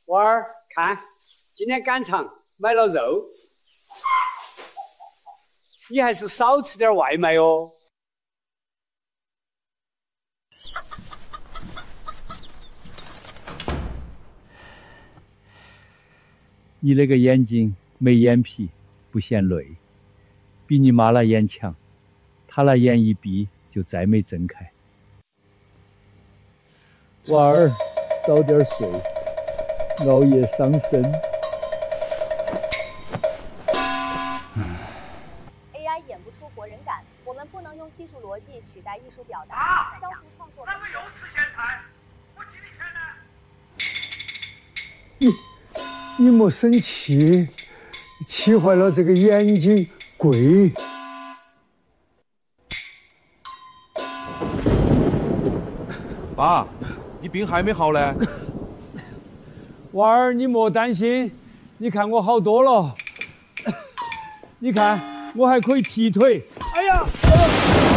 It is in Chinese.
娃儿，看，今天赶场买了肉，你还是少吃点外卖哦。 你那个眼睛没眼皮，不嫌累，比你妈那眼强，她那眼一闭就再没睁开。娃儿，早点睡，熬夜伤身。 AI 演不出活人感，我们不能用技术逻辑取代艺术表达，消除创作。那个又吃咸菜，我给你钱呢？你莫生气，气坏了这个眼睛贵。 爸，你病还没好呢。 娃儿，你莫担心，你看我好多了。你看，我还可以踢腿。哎呀！